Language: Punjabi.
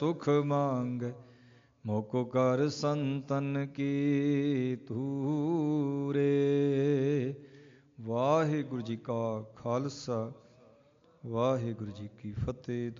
ਤੁਖ ਮੰਗੈ। ਮੋਕੋ ਕਰ ਸੰਤਨ ਕੀ ਤੂਰੇ। ਵਾਹਿਗੁਰੂ ਜੀ ਕਾ ਖਾਲਸਾ, ਵਾਹਿਗੁਰੂ ਜੀ ਕੀ ਫਤਿਹ।